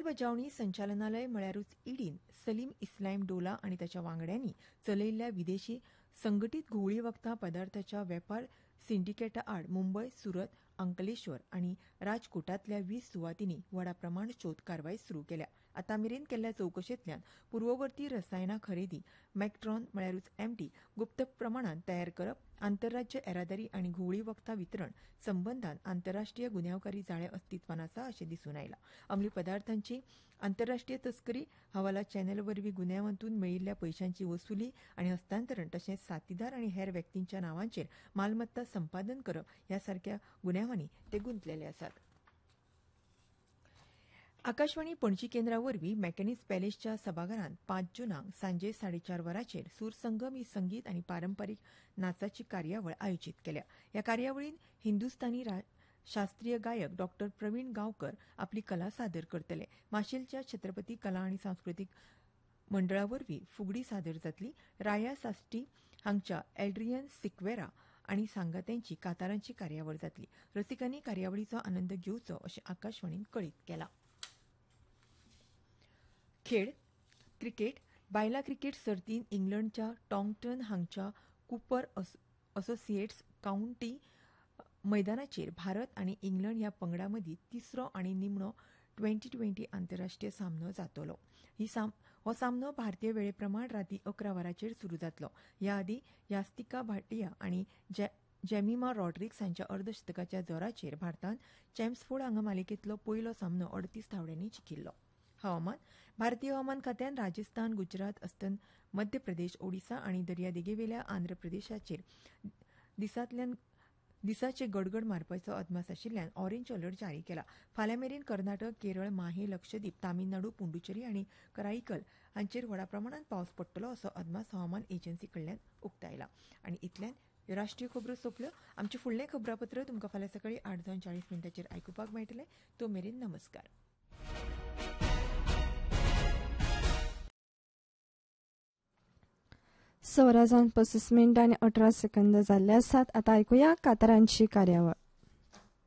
अंमलबजावणी संचालनालय म्हळ्यारूच ईडीन सलीम इस्लाम डोला आनी ताच्या वांगड्यांनी चलयल्ल्या विदेशी संघटीत घुवळी वखदां पदार्थाच्या वेपार सिंडिकेटा आड मुंबय, सुरत, अंकलेश्वर आनी राजकोटांतल्या 20 सुवातींनी व्हडा प्रमाण शोध कारवाय सुरू केल्या. आतामेरेन केल्ल्या चवकशेंतल्यान पूर्ववर्ती रसायनां खरेदी, मॅक्ट्रॉन म्हळ्यारूच एमटी गुप्त प्रमाणात तयार करप, आंतरराज्य येरादारी आनी घुवळी वखदां वितरण संबंदान आंतरराष्ट्रीय गुन्यांवकारी जाळें अस्तित्वान आसा अशें दिसून आयलां. अंमली पदार्थांची आंतरराष्ट्रीय तस्करी, हवाला चॅनल वरवीं गुन्यांवांतून मेळिल्ल्या पयशांची वसुली आनी हस्तांतरण तशेंच साथीदार आनी हेर व्यक्तींच्या नांवांचेर मालमत्ता संपादन करप ह्या सारक्या गुन्यांवांनी ते गुंतलेले आसात. आकाशवाणी पणजी केंद्रा वरवीं मॅकॅनिक्स पॅलेसच्या सभाघरांत 5 जूनाक सांजे 4:30 वरांचेर सूरसंगम ही संगीत आनी पारंपारीक नाचाची कार्यावळ आयोजीत केल्या. ह्या कार्यावळींत हिंदुस्थानी शास्त्रीय गायक डॉ. प्रवीण गांवकर आपली कला सादर करतले. माशेलच्या छत्रपती कला आनी सांस्कृतीक मंडळा वरवीं फुगडी सादर जातली. राया साश्टी हांगच्या एल्ड्रियन सिक्वेरा आनी सांगात्यांची कांतारांची कार्यावळ जातली. रसिकांनी कार्यावळीचो आनंद घेवचो अशें आकाशवाणीन कळीत केलां. खेळ क्रिकेट बायलां क्रिकेट सर्तींत इंग्लंडच्या टॉंगटन हांगच्या कूपर असोसिएट्स काउंटी मैदानाचेर भारत आनी इंग्लंड ह्या पंगडां मदीं तिसरो आनी निमणो T20 आंतरराष्ट्रीय सामनो जातलो. हो सामनो भारतीय वेळे प्रमाण रातीं 11 वरांचेर सुरू जातलो. ह्या आदीं यास्तिका भाटिया आनी जेमिमा रॉड्रिक्स हांच्या अर्दशतकाच्या जोराचेर भारतान चॅम्प्सफोर्ड हांगा मालिकेंतलो पयलो सामनो 38 धांवड्यांनी जिखिल्लो. हवामान भारतीय हवामान खात्यान राजस्थान, गुजरात, अस्तंत मध्य प्रदेश, ओडिशा आनी दर्यादेगेवेल्या आंध्र प्रदेशाचेर दिसाचे गडगड मारपाचो अदमास आशिल्ल्यान ऑरेंज अलर्ट जारी केला. फाल्यां मेरेन कर्नाटक, केरळ, माहे, लक्षद्वीप, तामिळनाडू, पुंडुचेरी आनी कराईकल हांचेर व्हडा प्रमाणात पावस पडटलो असो अदमास हवामान एजन्सी कडल्यान उक्तायला. आनी इतल्यान राष्ट्रीय खबरो सोंपल्यो. आमचे फुडलें खबरापत्र तुमकां फाल्यां सकाळीं 8:40 आयकुपाक मेळटलें. तो मेरेन नमस्कार. सोराजान 35 मिनिटां आनी 18 सेकंद जाल्ले आसात. आतां आयकुया कांतारांची कार्यावळ.